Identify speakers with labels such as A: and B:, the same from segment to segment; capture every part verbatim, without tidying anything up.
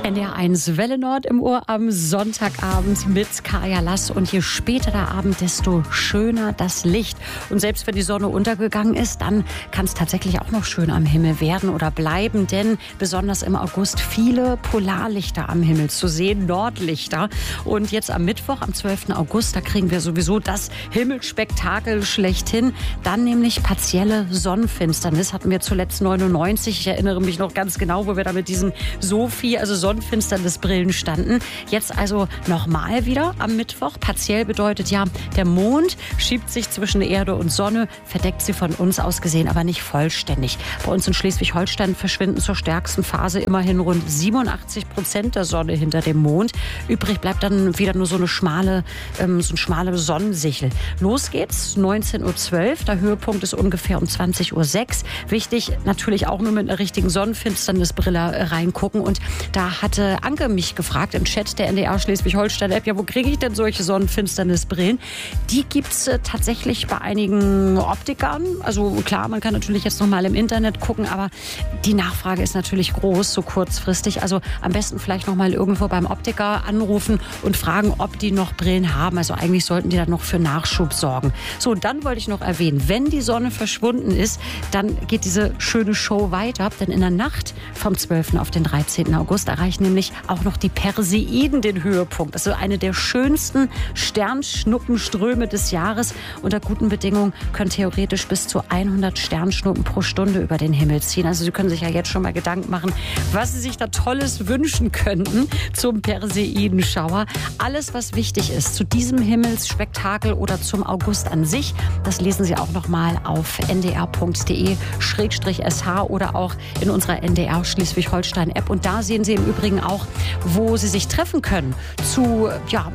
A: N D R eins Welle Nord im Ohr am Sonntagabend mit Kaya Lass. Und je später der Abend, desto schöner das Licht. Und selbst wenn die Sonne untergegangen ist, dann kann es tatsächlich auch noch schön am Himmel werden oder bleiben. Denn besonders im August viele Polarlichter am Himmel zu sehen, Nordlichter. Und jetzt am Mittwoch, am zwölften August, da kriegen wir sowieso das Himmelsspektakel schlechthin. Dann nämlich partielle Sonnenfinsternis. Hatten wir zuletzt neunundneunzig. Ich erinnere mich noch ganz genau, wo wir da mit diesen Sophie, also Sonnenfinsternisbrillen standen. Jetzt also nochmal wieder am Mittwoch. Partiell bedeutet ja, der Mond schiebt sich zwischen Erde und Sonne, verdeckt sie von uns aus gesehen, aber nicht vollständig. Bei uns in Schleswig-Holstein verschwinden zur stärksten Phase immerhin rund siebenundachtzig Prozent der Sonne hinter dem Mond. Übrig bleibt dann wieder nur so eine schmale, ähm, so eine schmale Sonnensichel. Los geht's, neunzehn Uhr zwölf. Der Höhepunkt ist ungefähr um zwanzig Uhr sechs. Wichtig, natürlich auch nur mit einer richtigen Sonnenfinsternisbrille reingucken. Und da hatte Anke mich gefragt im Chat der N D R Schleswig-Holstein-App, ja, wo kriege ich denn solche Sonnenfinsternisbrillen? Die gibt's äh, tatsächlich bei einigen Optikern. Also klar, man kann natürlich jetzt noch mal im Internet gucken, aber die Nachfrage ist natürlich groß, so kurzfristig. Also am besten vielleicht noch mal irgendwo beim Optiker anrufen und fragen, ob die noch Brillen haben. Also eigentlich sollten die dann noch für Nachschub sorgen. So, und dann wollte ich noch erwähnen, wenn die Sonne verschwunden ist, dann geht diese schöne Show weiter. Denn in der Nacht vom zwölften auf den dreizehnten August erreichen nämlich auch noch die Perseiden den Höhepunkt. Also eine der schönsten Sternschnuppenströme des Jahres. Unter guten Bedingungen können theoretisch bis zu hundert Sternschnuppen pro Stunde über den Himmel ziehen. Also Sie können sich ja jetzt schon mal Gedanken machen, was Sie sich da Tolles wünschen könnten zum Perseidenschauer. Alles, was wichtig ist zu diesem Himmelsspektakel oder zum August an sich, das lesen Sie auch noch mal auf n d r punkt d e schrägstrich s h oder auch in unserer N D R Schleswig-Holstein-App. Und da sehen Sie im Übrigen auch, wo Sie sich treffen können zu ja,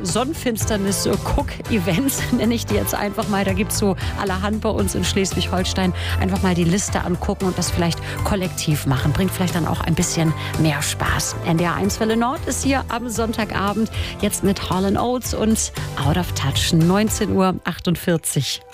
A: Sonnenfinsternis-Cook-Events, nenne ich die jetzt einfach mal. Da gibt es so allerhand bei uns in Schleswig-Holstein. Einfach mal die Liste angucken und das vielleicht kollektiv machen. Bringt vielleicht dann auch ein bisschen mehr Spaß. N D R eins Welle Nord ist hier am Sonntagabend. Jetzt mit Hall and Oates und Out of Touch. neunzehn Uhr achtundvierzig.